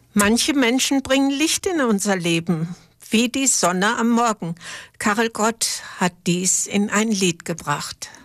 Manche Menschen bringen Licht in unser Leben, wie die Sonne am Morgen. Karel Gott hat dies in ein Lied gebracht.